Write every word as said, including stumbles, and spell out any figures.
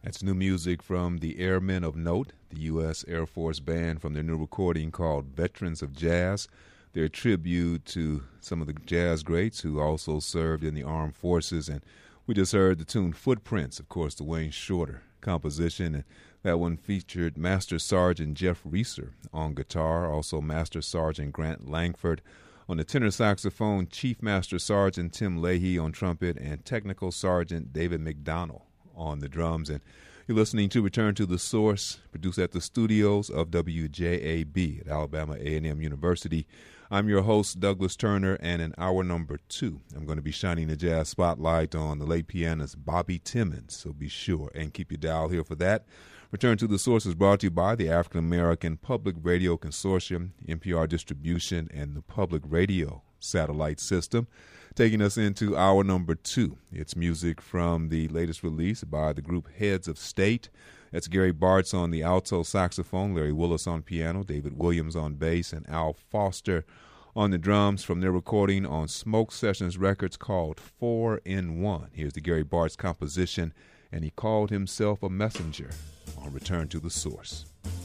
That's new music from the Airmen of Note, the U S Air Force band, from their new recording called Veterans of Jazz. Their tribute to some of the jazz greats who also served in the armed forces. And we just heard the tune Footprints, of course, the Wayne Shorter composition. And that one featured Master Sergeant Jeff Reeser on guitar, also Master Sergeant Grant Langford on the tenor saxophone, Chief Master Sergeant Tim Leahy on trumpet, and Technical Sergeant David McDonald on the drums. And you're listening to Return to the Source, produced at the studios of W J A B at Alabama A and M University. I'm your host, Douglas Turner, and in hour number two, I'm going to be shining the jazz spotlight on the late pianist Bobby Timmons, so be sure and keep your dial here for that. Return to the Source is brought to you by the African American Public Radio Consortium, N P R Distribution, and the Public Radio Satellite System. Taking us into hour number two, it's music from the latest release by the group Heads of State. That's Gary Bartz on the alto saxophone, Larry Willis on piano, David Williams on bass, and Al Foster on the drums from their recording on Smoke Sessions Records called Four in One. Here's the Gary Bartz composition, and he called himself a messenger on Return to the Source.